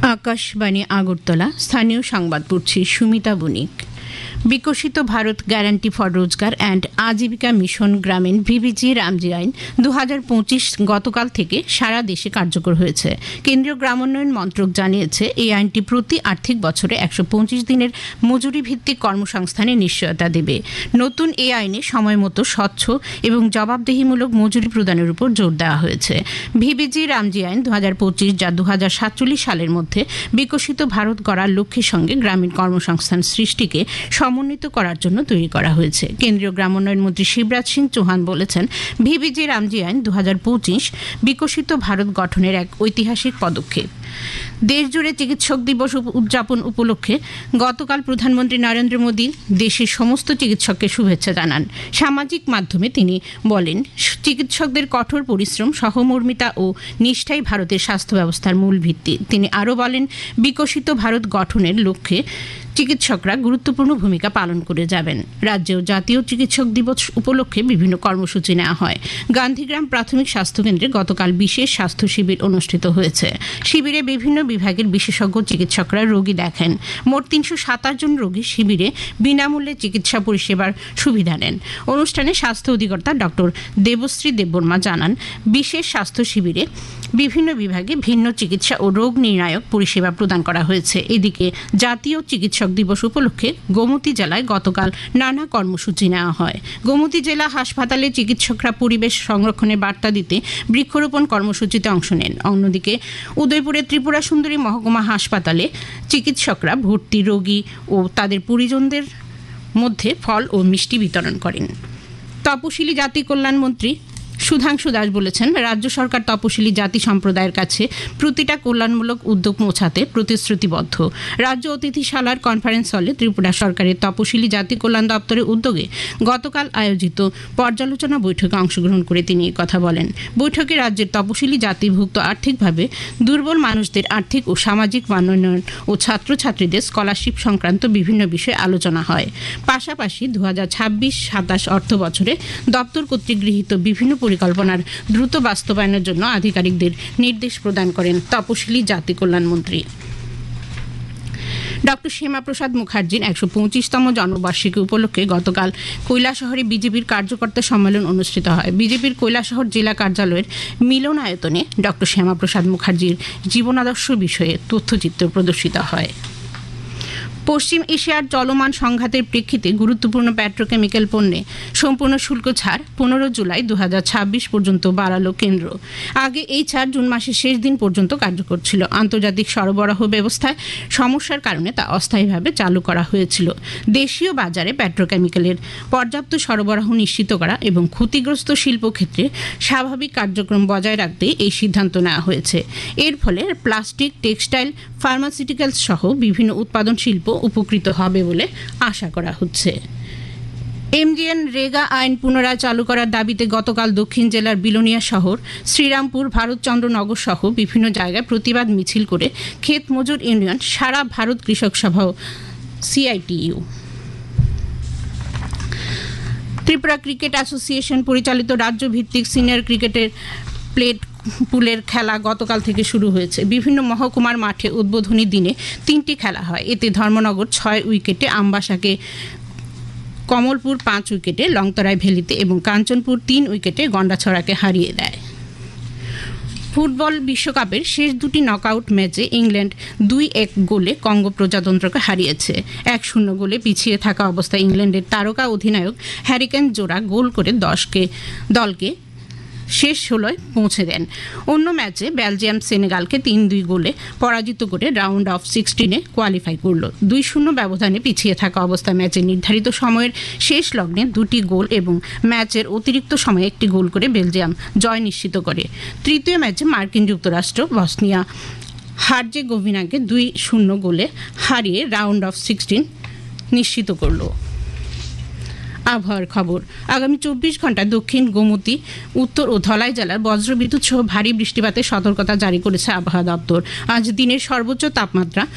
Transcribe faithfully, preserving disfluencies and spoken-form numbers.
আকাশবাণী আগরতলা। স্থানীয় সংবাদ পড়ছি সুমিতা বণিক। বিকশিত ভারত গ্যারান্টি ফর রোজগার অ্যান্ড আজীবিকা মিশন গ্রামীণ ভিবিজি রামজি আইন দু হাজার পঁচিশ গতকাল থেকে সারা দেশে কার্যকর হয়েছে। কেন্দ্রীয় গ্রামোন্নয়ন মন্ত্রক জানিয়েছে, এই আইনটি প্রতি আর্থিক বছরে একশো পঁচিশ দিনের মজুরি ভিত্তিক কর্মসংস্থানের নিশ্চয়তা দেবে। নতুন এই আইনে সময় মতো স্বচ্ছ এবং জবাবদিহিমূলক মজুরি প্রদানের উপর জোর দেওয়া হয়েছে। ভিবিজি রামজি আইন দু হাজার পঁচিশ যা দু হাজার সাতচল্লিশ সালের মধ্যে বিকশিত ভারত গড়ার লক্ষ্যের সঙ্গে গ্রামীণ কর্মসংস্থান সৃষ্টিকে সমন্বিত করার জন্য তৈরি করা হয়েছে। কেন্দ্রীয় গ্রামোন্নয়ন মন্ত্রী শিবরাজ সিং চৌহান বলেছেন, ভিবিজি রামজি আইন দু হাজার পঁচিশ বিকশিত ভারত গঠনের এক ঐতিহাসিক পদক্ষেপ। দেশজুড়ে চিকিৎসক দিবস উদযাপন উপলক্ষে গতকাল প্রধানমন্ত্রী নরেন্দ্র মোদী দেশের সমস্ত চিকিৎসককে শুভেচ্ছা জানান। সামাজিক মাধ্যমে তিনি বলেন, চিকিৎসকদের কঠোর পরিশ্রম, সহমর্মিতা ও নিষ্ঠাই ভারতের স্বাস্থ্য ব্যবস্থার মূল ভিত্তি। তিনি আরও বলেন, বিকশিত ভারত গঠনের লক্ষ্যে চিকিৎসকরা গুরুত্বপূর্ণ ভূমিকা পালন করে যাবেন। রাজ্যেও জাতীয় চিকিৎসক দিবস উপলক্ষে বিভিন্ন কর্মসূচি নেওয়া হয়। গান্ধীগ্রাম প্রাথমিক স্বাস্থ্যকেন্দ্রে গতকাল বিশেষ স্বাস্থ্য শিবির অনুষ্ঠিত হয়েছে। শিবিরে বিভিন্ন বিভাগের বিশেষজ্ঞ চিকিৎসকরা রোগী দেখেন। মোট তিনশো সাতাশ জন রোগী শিবিরে বিনামূল্যে চিকিৎসা পরিষেবার সুবিধা নেন। অনুষ্ঠানে স্বাস্থ্য অধিকর্তা ডক্টর দেবশ্রী দেববর্মা জানান, বিশেষ স্বাস্থ্য শিবিরে বিভিন্ন বিভাগে ভিন্ন চিকিৎসা ও রোগ নির্ণায়ক পরিষেবা প্রদান করা হয়েছে। এদিকে জাতীয় চিকিৎসক দিবস উপলক্ষে গোমতী জেলায় গতকাল নানা কর্মসূচি নেওয়া হয়। গোমতী জেলা হাসপাতালে চিকিৎসকরা পরিবেশ সংরক্ষণের বার্তা দিতে বৃক্ষরোপণ কর্মসূচিতে অংশ নেন। অন্যদিকে উদয়পুরের ত্রিপুরা সুন্দরী মহকুমা হাসপাতালে চিকিৎসকরা ভর্তি রোগী ও তাদের পরিজনদের মধ্যে ফল ও মিষ্টি বিতরণ করেন। তপশিলি জাতি কল্যাণ মন্ত্রী সুধাংশু দাস বলেছেন, রাজ্য সরকার তপশিলি জাতি সম্প্রদায়ের কাছে প্রতিটা কল্যাণমূলক উদ্যোগ পৌঁছাতে প্রতিশ্রুতিবদ্ধ। রাজ্য অতিথিশালার কনফারেন্স হলে ত্রিপুরা সরকারের তপশিলি জাতি কল্যাণ দপ্তরের উদ্যোগে গতকাল আয়োজিত পর্যালোচনা বৈঠকে অংশগ্রহণ করে তিনি এই কথা বলেন। বৈঠকে রাজ্যের তপশিলি জাতিভুক্ত আর্থিকভাবে দুর্বল মানুষদের আর্থিক ও সামাজিক মানোন্নয়ন ও ছাত্রছাত্রীদের স্কলারশিপ সংক্রান্ত বিভিন্ন বিষয়ে আলোচনা হয়। পাশাপাশি দু হাজার ছাব্বিশ সাতাশ অর্থ বছরে দপ্তর কর্তৃক গৃহীত বিভিন্ন পরিকল্পনার দ্রুত বাস্তবায়নের জন্য আধিকারিকদের নির্দেশ প্রদান করেন তপশিলি জাতি কল্যাণ মন্ত্রী। ডক্টর শ্যামাপ্রসাদ মুখার্জির একশো পঁচিশতম জন্মবার্ষিকী উপলক্ষে গতকাল কৈলাসহরে বিজেপির কার্যকর্তা সম্মেলন অনুষ্ঠিত হয়। বিজেপির কৈলাসহর জেলা কার্যালয়ের মিলনায়তনে ডক্টর শ্যামাপ্রসাদ মুখার্জির জীবনাদর্শ বিষয়ে তথ্যচিত্র প্রদর্শিত হয়। পশ্চিম এশিয়ার চলমান সংঘাতের প্রেক্ষিতে গুরুত্বপূর্ণ পেট্রোকেমিক্যাল পণ্যে সম্পূর্ণ শুল্ক ছাড় পনেরো জুলাই দু হাজার ছাব্বিশ পর্যন্ত বাড়ালো কেন্দ্র। আগে এই ছাড় জুন মাসের শেষ দিন পর্যন্ত কার্যকর ছিল। আন্তর্জাতিক সরবরাহ ব্যবস্থায় সমস্যার কারণে তা অস্থায়ীভাবে চালু করা হয়েছিল। দেশীয় বাজারে পেট্রোকেমিক্যালের পর্যাপ্ত সরবরাহ নিশ্চিত করা এবং ক্ষতিগ্রস্ত শিল্পক্ষেত্রে স্বাভাবিক কার্যক্রম বজায় রাখতে এই সিদ্ধান্ত নেওয়া হয়েছে। এর ফলে প্লাস্টিক, টেক্সটাইল, ফার্মাসিউটিক্যালস সহ বিভিন্ন উৎপাদন শিল্প উপকৃত হবে বলে আশা করা হচ্ছে। এমজিএন রেগা আইন পুনরায় চালু করার দাবিতে গতকাল দক্ষিণ জেলার বিলোনিয়া শহর, শ্রীরামপুর, ভারতচন্দ্রনগর সহ বিভিন্ন জায়গায় প্রতিবাদ মিছিল করে ক্ষেত মজুর ইউনিয়ন, সারা ভারত কৃষক সভা, সিআইটিইউ, ত্রিপুরা ক্রিকেট অ্যাসোসিয়েশন পরিচালিত রাজ্যভিত্তিক সিনিয়র ক্রিকেটের প্লেট পুলের খেলা গতকাল থেকে শুরু হয়েছে। বিভিন্ন মহকুমার মাঠে উদ্বোধনী দিনে তিনটি খেলা হয়। এতে ধর্মনগর ছয় উইকেটে, আমবাসাকে, কমলপুর পাঁচ উইকেটে, লংতরাই ভ্যালিতে এবং কাঞ্চনপুর তিন উইকেটে গন্ডাছড়াকে হারিয়ে দেয়। ফুটবল বিশ্বকাপের শেষ দুটি নকআউট ম্যাচে ইংল্যান্ড দুই এক গোলে কঙ্গো প্রজাতন্ত্রকে হারিয়েছে। এক শূন্য গোলে পিছিয়ে থাকা অবস্থায় ইংল্যান্ডের তারকা অধিনায়ক হ্যারিকেন জোড়া গোল করে দশকে দলকে শেষ ষোলোয় পৌঁছে দেন। অন্য ম্যাচে বেলজিয়াম সেনেগালকে তিন দুই গোলে পরাজিত করে রাউন্ড অফ সিক্সটিনে কোয়ালিফাই করল। দুই শূন্য ব্যবধানে পিছিয়ে থাকা অবস্থায় ম্যাচের নির্ধারিত সময়ের শেষ লগ্নে দুটি গোল এবং ম্যাচের অতিরিক্ত সময়ে একটি গোল করে বেলজিয়াম জয় নিশ্চিত করে। তৃতীয় ম্যাচে মার্কিন যুক্তরাষ্ট্র বসনিয়া হার্জেগোভিনাকে দুই শূন্য গোলে হারিয়ে রাউন্ড অফ সিক্সটিন নিশ্চিত করল। আবহাওয়ার খবর। আগামী চব্বিশ ঘন্টায় দক্ষিণ গোমতী, উত্তর ও ধলাই জেলার বজ্রবিদ্যুৎ সহ ভারী বৃষ্টিপাতের সতর্কতা জারি করেছে আবহাওয়া দপ্তর। আজ দিনের সর্বোচ্চ তাপমাত্রা